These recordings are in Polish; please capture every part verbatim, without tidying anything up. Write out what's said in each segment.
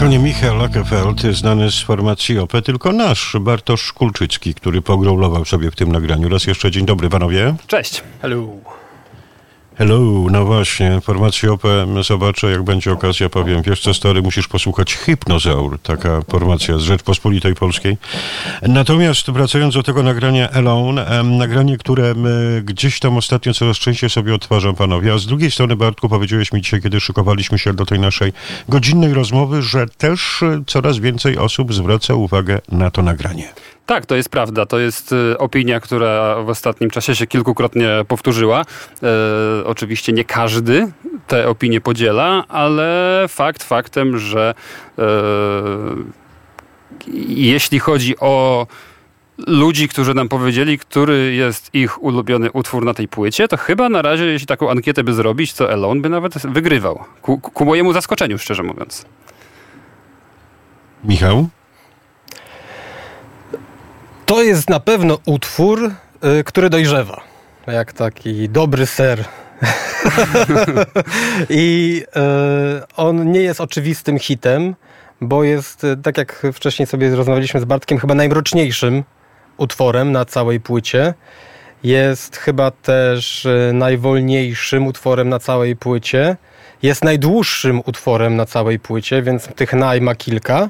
To nie Michał Lagerfeld, znany z formacji O P, tylko nasz Bartosz Kulczycki, który pogratulował sobie w tym nagraniu. Raz jeszcze dzień dobry, panowie. Cześć. Hello. Hello, no właśnie, formację O P zobaczę, jak będzie okazja, powiem. Wiesz co, stary, musisz posłuchać Hypnozaur, taka formacja z Rzeczpospolitej Polskiej. Natomiast wracając do tego nagrania Alone, em, nagranie, które em, gdzieś tam ostatnio coraz częściej sobie odtwarzam, panowie, a z drugiej strony, Bartku, powiedziałeś mi dzisiaj, kiedy szykowaliśmy się do tej naszej godzinnej rozmowy, że też e, coraz więcej osób zwraca uwagę na to nagranie. Tak, to jest prawda. To jest y, opinia, która w ostatnim czasie się kilkukrotnie powtórzyła. E, oczywiście nie każdy te opinie podziela, ale fakt faktem, że e, jeśli chodzi o ludzi, którzy nam powiedzieli, który jest ich ulubiony utwór na tej płycie, to chyba na razie, jeśli taką ankietę by zrobić, to Alone by nawet wygrywał. Ku, ku mojemu zaskoczeniu, szczerze mówiąc. Michał? To jest na pewno utwór, y, który dojrzewa. Jak taki dobry ser. I y, on nie jest oczywistym hitem, bo jest, y, tak jak wcześniej sobie rozmawialiśmy z Bartkiem, chyba najmroczniejszym utworem na całej płycie. Jest chyba też y, najwolniejszym utworem na całej płycie. Jest najdłuższym utworem na całej płycie, więc tych naj ma kilka.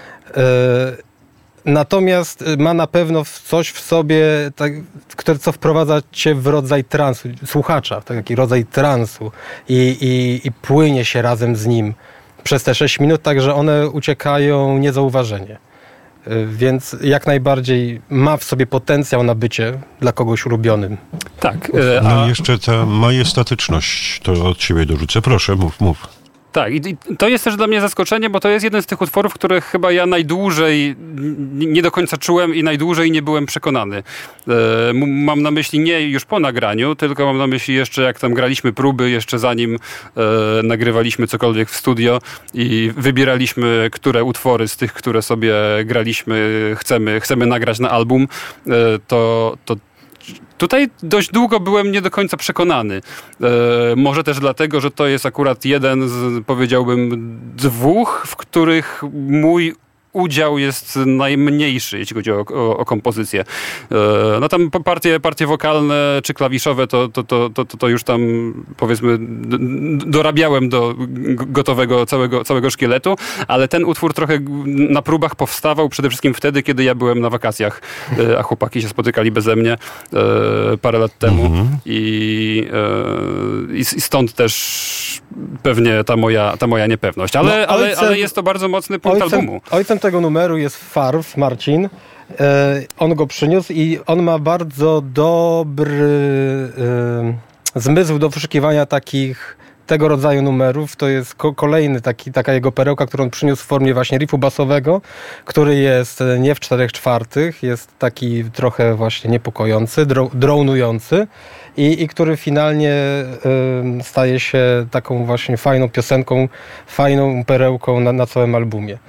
Y, Natomiast ma na pewno coś w sobie, tak, które co wprowadza cię w rodzaj transu, słuchacza, taki rodzaj transu i, i, i płynie się razem z nim przez te sześć minut, tak że one uciekają niezauważenie. Więc jak najbardziej ma w sobie potencjał na bycie dla kogoś ulubionym. Tak. A... No jeszcze ta majestatyczność, to od ciebie dorzucę. Proszę, mów, mów. Tak, i to jest też dla mnie zaskoczenie, bo to jest jeden z tych utworów, których chyba ja najdłużej nie do końca czułem i najdłużej nie byłem przekonany. E, mam na myśli nie już po nagraniu, tylko mam na myśli jeszcze jak tam graliśmy próby, jeszcze zanim e, nagrywaliśmy cokolwiek w studio i wybieraliśmy, które utwory z tych, które sobie graliśmy, chcemy, chcemy nagrać na album, e, to, to tutaj dość długo byłem nie do końca przekonany. E, może też dlatego, że to jest akurat jeden z, powiedziałbym, dwóch, w których mój udział jest najmniejszy, jeśli chodzi o, o, o kompozycję. E, no tam partie, partie wokalne czy klawiszowe to, to, to, to, to już tam powiedzmy dorabiałem do gotowego całego, całego szkieletu, ale ten utwór trochę na próbach powstawał przede wszystkim wtedy, kiedy ja byłem na wakacjach, e, a chłopaki się spotykali beze mnie e, parę lat temu mhm. i, e, i stąd też pewnie ta moja, ta moja niepewność. Ale, no, ale, ojcem, ale jest to bardzo mocny punkt ojcem, albumu. Ojcem tego numeru jest Farw, Marcin. E, on go przyniósł i on ma bardzo dobry e, zmysł do wyszukiwania takich tego rodzaju numerów. To jest ko- kolejny taki, taka jego perełka, którą on przyniósł w formie właśnie riffu basowego, który jest nie w czterech czwartych, jest taki trochę właśnie niepokojący, dro- dronujący i, i który finalnie y, staje się taką właśnie fajną piosenką, fajną perełką na, na całym albumie.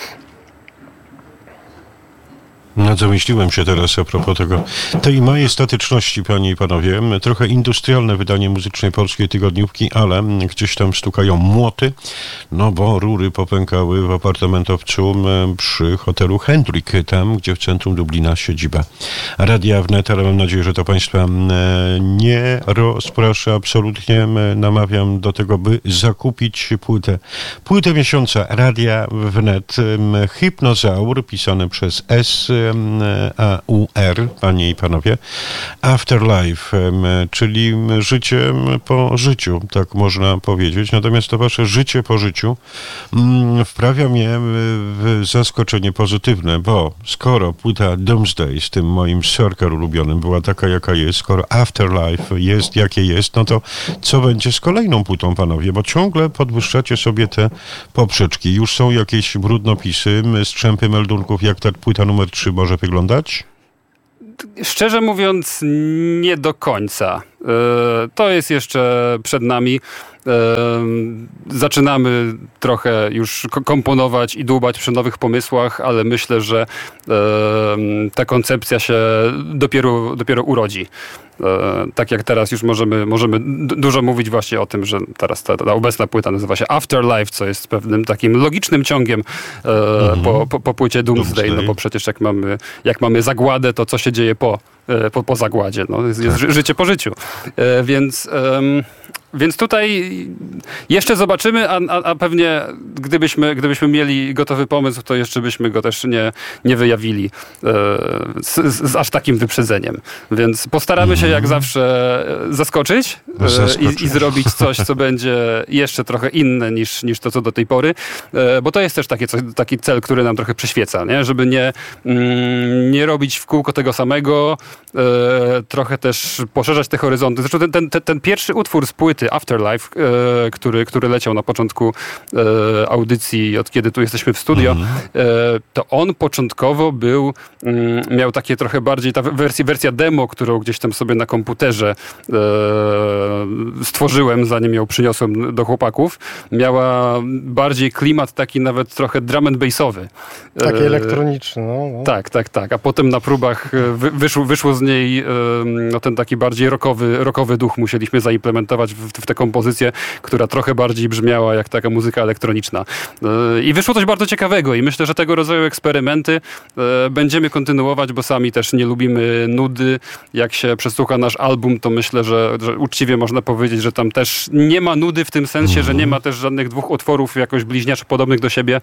No zamyśliłem się teraz a propos tego, tej majestatyczności, panie i panowie. Trochę industrialne wydanie Muzycznej Polskiej Tygodniówki, ale gdzieś tam stukają młoty, no bo rury popękały w apartamentowcu przy hotelu Hendrik, tam gdzie w centrum Dublina siedziba Radia Wnet, ale mam nadzieję, że to państwa nie rozprasza. Absolutnie namawiam do tego, by zakupić płytę. Płytę miesiąca Radia Wnet, Hypnozaur, pisane przez S A U R, panie i panowie, Afterlife, czyli życie po życiu, tak można powiedzieć. Natomiast to wasze życie po życiu wprawia mnie w zaskoczenie pozytywne, bo skoro płyta Doomsday z tym moim Circle ulubionym była taka, jaka jest, skoro Afterlife jest, jakie jest, no to co będzie z kolejną płytą, panowie? Bo ciągle podwyższacie sobie te poprzeczki. Już są jakieś brudnopisy, strzępy meldunków, jak ta płyta numer trzy może wyglądać? Szczerze mówiąc, nie do końca. To jest jeszcze przed nami. Zaczynamy trochę już komponować i dłubać przy nowych pomysłach, ale myślę, że ta koncepcja się dopiero, dopiero urodzi. Tak jak teraz już możemy, możemy dużo mówić właśnie o tym, że teraz ta, ta obecna płyta nazywa się Afterlife, co jest pewnym takim logicznym ciągiem mm-hmm. po, po, po płycie Doomsday, Doomsday, no bo przecież jak mamy, jak mamy zagładę, to co się dzieje po, po, po zagładzie? No, jest, jest życie po życiu. Więc... Um, Więc tutaj jeszcze zobaczymy, a, a, a pewnie gdybyśmy, gdybyśmy mieli gotowy pomysł, to jeszcze byśmy go też nie, nie wyjawili e, z, z aż takim wyprzedzeniem. Więc postaramy mm. się jak zawsze zaskoczyć e, i, i zrobić coś, co będzie jeszcze trochę inne niż, niż to, co do tej pory. E, bo to jest też taki, taki cel, który nam trochę przyświeca, nie? Żeby nie, mm, nie robić w kółko tego samego, e, trochę też poszerzać te horyzonty. Zresztą ten, ten, ten, ten pierwszy utwór z płyty Afterlife, e, który, który leciał na początku e, audycji, od kiedy tu jesteśmy w studio, mm. e, to on początkowo był, mm, miał takie trochę bardziej, ta wersja, wersja demo, którą gdzieś tam sobie na komputerze e, stworzyłem, zanim ją przyniosłem do chłopaków, miała bardziej klimat taki nawet trochę drum and bassowy. Taki e, elektroniczny. No, no. Tak, tak, tak. A potem na próbach wy, wyszło, wyszło z niej e, no, ten taki bardziej rockowy, rockowy duch musieliśmy zaimplementować w, w tę kompozycję, która trochę bardziej brzmiała jak taka muzyka elektroniczna. I wyszło coś bardzo ciekawego i myślę, że tego rodzaju eksperymenty będziemy kontynuować, bo sami też nie lubimy nudy. Jak się przesłucha nasz album, to myślę, że, że uczciwie można powiedzieć, że tam też nie ma nudy w tym sensie, mm-hmm. że nie ma też żadnych dwóch utworów jakoś bliźniaczo podobnych do siebie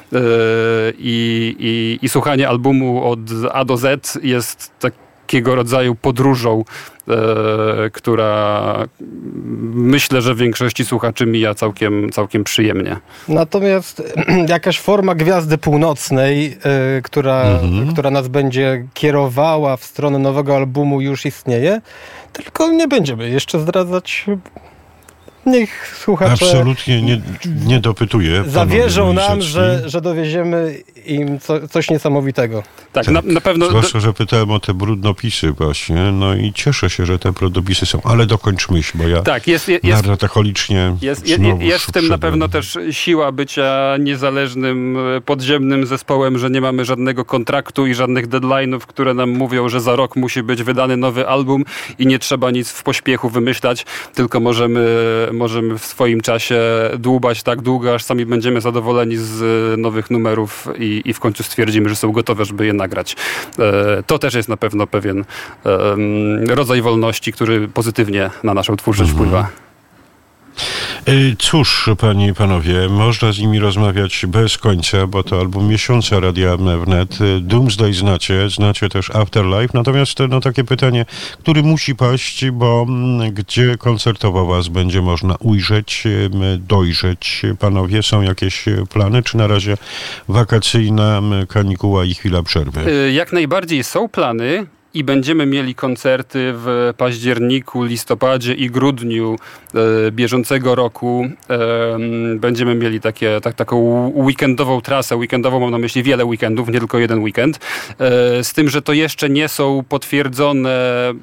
i, i, i słuchanie albumu od A do Z jest tak takiego rodzaju podróżą, e, która myślę, że większości słuchaczy mija całkiem, całkiem przyjemnie. Natomiast jakaś forma Gwiazdy Północnej, e, która, mhm. która nas będzie kierowała w stronę nowego albumu, już istnieje, tylko nie będziemy jeszcze zdradzać. Niech słuchacze... Absolutnie nie, nie dopytuję. Zawierzą nam, że, że dowieziemy im co, coś niesamowitego. Tak, tak. Na, na pewno... Zwłaszcza, że pytałem o te brudnopisy właśnie, no i cieszę się, że te brudnopisy są, ale dokończ myśl, bo ja tak, jest, jest, narratacholicznie jest, jest, jest w tym na pewno też siła bycia niezależnym, podziemnym zespołem, że nie mamy żadnego kontraktu i żadnych deadline'ów, które nam mówią, że za rok musi być wydany nowy album i nie trzeba nic w pośpiechu wymyślać, tylko możemy możemy w swoim czasie dłubać tak długo, aż sami będziemy zadowoleni z nowych numerów i, i w końcu stwierdzimy, że są gotowe, żeby je nagrać. E, to też jest na pewno pewien e, rodzaj wolności, który pozytywnie na naszą twórczość mhm. wpływa. Cóż, panie i panowie, można z nimi rozmawiać bez końca, bo to album miesiąca Radia Wnet. Doomsday znacie, znacie też Afterlife, natomiast no takie pytanie, który musi paść, bo gdzie koncertowo was będzie można ujrzeć, dojrzeć? Panowie, są jakieś plany, czy na razie wakacyjna kanikuła i chwila przerwy? Jak najbardziej są plany. I będziemy mieli koncerty w październiku, listopadzie i grudniu e, bieżącego roku. E, będziemy mieli takie, tak, taką weekendową trasę. Weekendową mam na myśli wiele weekendów, nie tylko jeden weekend. E, z tym, że to jeszcze nie są potwierdzone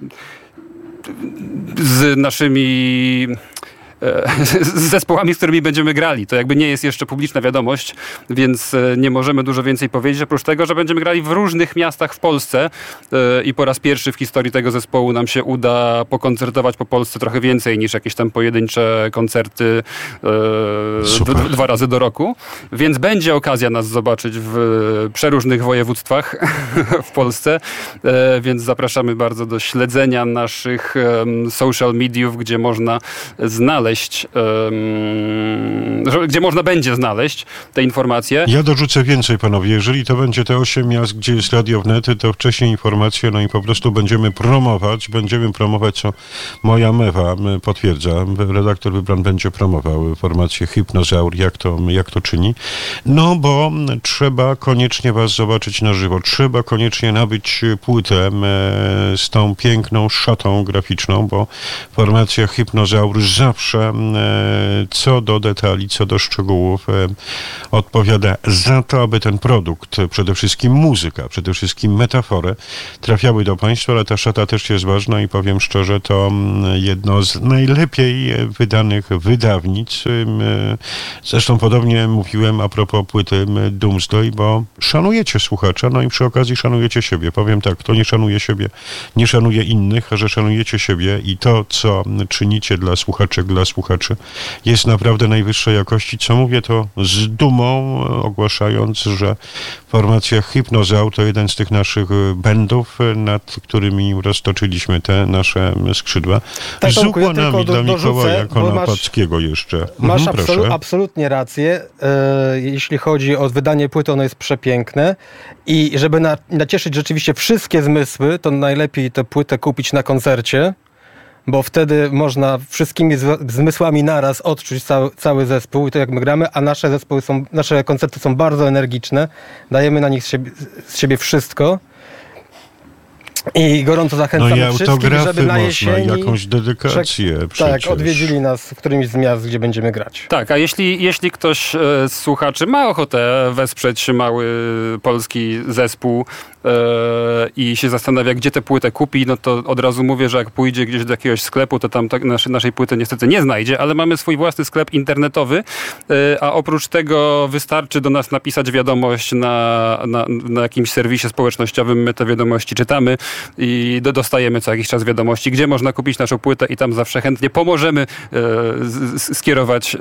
z naszymi... z zespołami, z którymi będziemy grali. To jakby nie jest jeszcze publiczna wiadomość, więc nie możemy dużo więcej powiedzieć, oprócz tego, że będziemy grali w różnych miastach w Polsce i po raz pierwszy w historii tego zespołu nam się uda pokoncertować po Polsce trochę więcej niż jakieś tam pojedyncze koncerty d- dwa razy do roku, więc będzie okazja nas zobaczyć w przeróżnych województwach w Polsce, więc zapraszamy bardzo do śledzenia naszych social mediów, gdzie można znaleźć Um, gdzie można będzie znaleźć te informacje. Ja dorzucę więcej, panowie. Jeżeli to będzie te osiem miast, gdzie jest Radio Wnet, to wcześniej informacje, no i po prostu będziemy promować, będziemy promować, co moja mewa potwierdza. Redaktor Wybran będzie promował formację Hypnozaur, jak to, jak to czyni. No, bo trzeba koniecznie was zobaczyć na żywo. Trzeba koniecznie nabyć płytę z tą piękną szatą graficzną, bo formacja Hypnozaur zawsze że co do detali, co do szczegółów odpowiada za to, aby ten produkt, przede wszystkim muzyka, przede wszystkim metafory, trafiały do państwa, ale ta szata też jest ważna i powiem szczerze, to jedno z najlepiej wydanych wydawnic. Zresztą podobnie mówiłem a propos płyty Doomsday, bo szanujecie słuchacza, no i przy okazji szanujecie siebie. Powiem tak, kto nie szanuje siebie, nie szanuje innych, a że szanujecie siebie i to, co czynicie dla słuchaczy, dla słuchaczy, jest naprawdę najwyższej jakości. Co mówię, to z dumą ogłaszając, że formacja Hypnozał to jeden z tych naszych bandów, nad którymi roztoczyliśmy te nasze skrzydła. Tak, z ukłonami dla Mikołaja Konopackiego jeszcze. Masz Mhm, absolu- absolutnie rację. E, jeśli chodzi o wydanie płyty, ono jest przepiękne i żeby na, nacieszyć rzeczywiście wszystkie zmysły, to najlepiej tę płytę kupić na koncercie, bo wtedy można wszystkimi z- zmysłami naraz odczuć cały, cały zespół i to jak my gramy, a nasze zespoły są, nasze koncerty są bardzo energiczne, dajemy na nich z siebie, z siebie wszystko. I gorąco zachęcamy no i wszystkich, żeby na jesieni jakąś dedykację tak, przecież. odwiedzili nas w którymś z miast, gdzie będziemy grać. Tak, a jeśli, jeśli ktoś e, z słuchaczy ma ochotę wesprzeć mały polski zespół e, i się zastanawia, gdzie tę płytę kupi, no to od razu mówię, że jak pójdzie gdzieś do jakiegoś sklepu, to tam tak, naszej, naszej płyty niestety nie znajdzie, ale mamy swój własny sklep internetowy, e, a oprócz tego wystarczy do nas napisać wiadomość na, na, na jakimś serwisie społecznościowym, my te wiadomości czytamy i do, dostajemy co jakiś czas wiadomości, gdzie można kupić naszą płytę i tam zawsze chętnie pomożemy e, z, skierować e,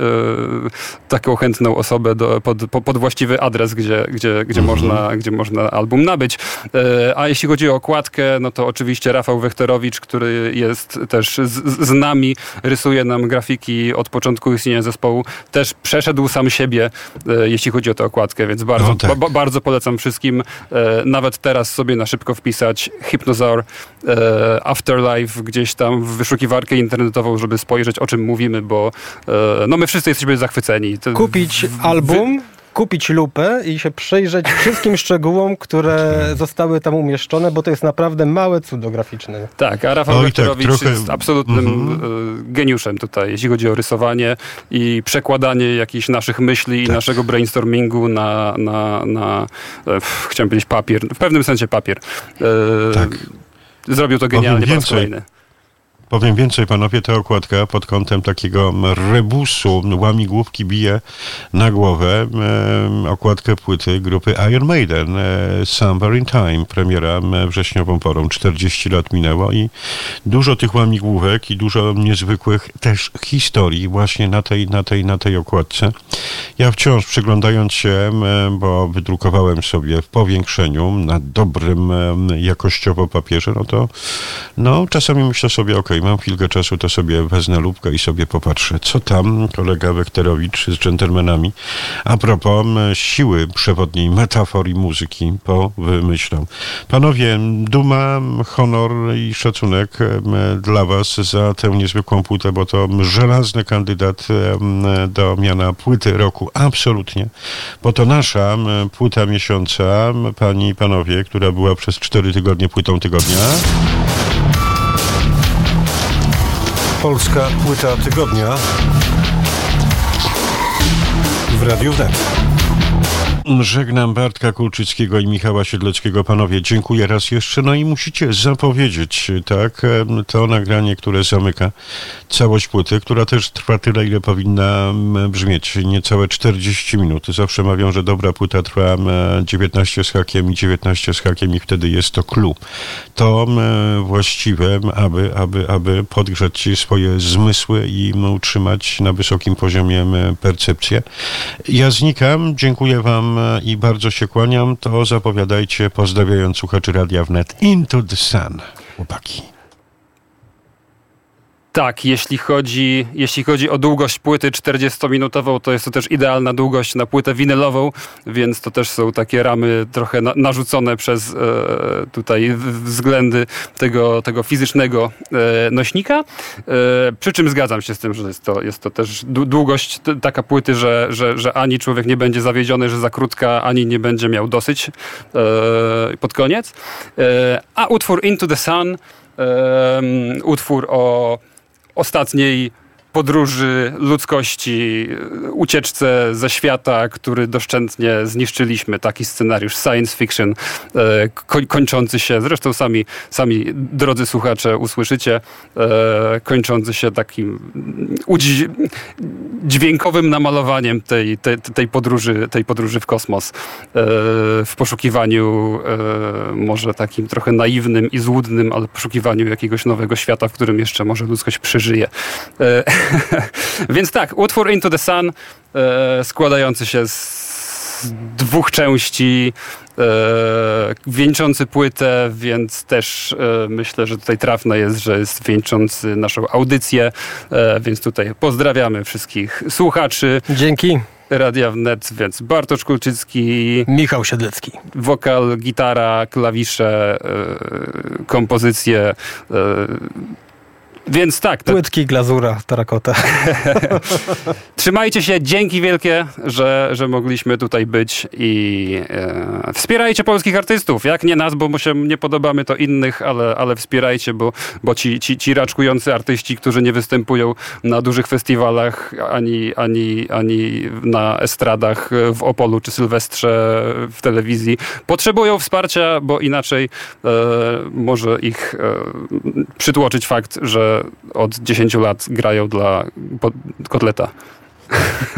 taką chętną osobę do, pod, pod właściwy adres, gdzie, gdzie, gdzie, mhm. można, gdzie można album nabyć. E, a jeśli chodzi o okładkę, no to oczywiście Rafał Wechterowicz, który jest też z, z nami, rysuje nam grafiki od początku istnienia zespołu, też przeszedł sam siebie, e, jeśli chodzi o tę okładkę, więc bardzo, no tak. ba, bardzo polecam wszystkim, e, nawet teraz sobie na szybko wpisać Hypnozaur e, Afterlife gdzieś tam w wyszukiwarkę internetową, żeby spojrzeć, o czym mówimy, bo e, no my wszyscy jesteśmy zachwyceni. To kupić w, album, wy... kupić lupę i się przyjrzeć wszystkim szczegółom, które zostały tam umieszczone, bo to jest naprawdę małe cudo graficzne. Tak, a Rafał Wechterowicz tak, trochę... jest absolutnym mm-hmm. geniuszem tutaj, jeśli chodzi o rysowanie i przekładanie jakichś naszych myśli tak. i naszego brainstormingu na, na, na e, chciałem powiedzieć papier, w pewnym sensie papier. E, tak. Zrobił to genialnie po raz kolejny. Powiem więcej, panowie, ta okładka pod kątem takiego rebusu łamigłówki bije na głowę e, okładkę płyty grupy Iron Maiden, e, Somewhere in Time, premiera wrześniową porą, czterdzieści lat minęło i dużo tych łamigłówek i dużo niezwykłych też historii właśnie na tej, na tej, na tej okładce. Ja wciąż przyglądając się, e, bo wydrukowałem sobie w powiększeniu na dobrym e, jakościowo papierze, no to no czasami myślę sobie, okej, okay, mam chwilkę czasu, to sobie wezmę lupkę i sobie popatrzę, co tam kolega Wechterowicz z dżentelmenami a propos siły przewodniej, metafor i muzyki powymyślał. Panowie, duma, honor i szacunek dla was za tę niezwykłą płytę, bo to żelazny kandydat do miana płyty roku, absolutnie, bo to nasza płyta miesiąca, panie i panowie, która była przez cztery tygodnie płytą tygodnia. Polska płyta tygodnia w Radiu Wnet. Żegnam Bartka Kulczyckiego i Michała Siedleckiego. Panowie, dziękuję raz jeszcze. No i musicie zapowiedzieć, tak, to nagranie, które zamyka całość płyty, która też trwa tyle, ile powinna brzmieć. Niecałe czterdzieści minut. Zawsze mawią, że dobra płyta trwa dziewiętnaście z hakiem i dziewiętnaście z hakiem i wtedy jest to clue. To właściwe, aby, aby, aby podgrzać swoje zmysły i utrzymać na wysokim poziomie percepcję. Ja znikam. Dziękuję wam i bardzo się kłaniam, to zapowiadajcie, pozdrawiając słuchaczy Radia Wnet, Into the Sun, chłopaki. Tak, jeśli chodzi, jeśli chodzi o długość płyty czterdziestominutową, to jest to też idealna długość na płytę winylową, więc to też są takie ramy trochę na, narzucone przez e, tutaj względy tego, tego fizycznego e, nośnika. E, przy czym zgadzam się z tym, że jest to, jest to też długość t- taka płyty, że, że, że ani człowiek nie będzie zawiedziony, że za krótka, ani nie będzie miał dosyć e, pod koniec. E, a utwór Into the Sun, e, utwór o ostatniej podróży ludzkości, ucieczce ze świata, który doszczętnie zniszczyliśmy. Taki scenariusz science fiction e, ko- kończący się, zresztą sami, sami drodzy słuchacze usłyszycie, e, kończący się takim udź- dźwiękowym namalowaniem tej, tej, tej, podróży, tej podróży w kosmos. E, w poszukiwaniu e, może takim trochę naiwnym i złudnym, ale poszukiwaniu jakiegoś nowego świata, w którym jeszcze może ludzkość przeżyje. E, Więc tak, utwór Into the Sun e, składający się z dwóch części, e, wieńczący płytę, więc też e, myślę, że tutaj trafne jest, że jest wieńczący naszą audycję, e, więc tutaj pozdrawiamy wszystkich słuchaczy. Dzięki. Radia Wnet, więc Bartosz Kulczycki, Michał Siedlecki. Wokal, gitara, klawisze, e, kompozycje, e, więc tak. To... Płytki, glazura, terakota. Trzymajcie się, dzięki wielkie, że, że mogliśmy tutaj być i e, wspierajcie polskich artystów. Jak nie nas, bo mu się nie podobamy, to innych, ale, ale wspierajcie, bo, bo ci, ci, ci raczkujący artyści, którzy nie występują na dużych festiwalach, ani, ani, ani na estradach w Opolu czy Sylwestrze w telewizji, potrzebują wsparcia, bo inaczej e, może ich e, przytłoczyć fakt, że od dziesięciu lat grają dla Kotleta.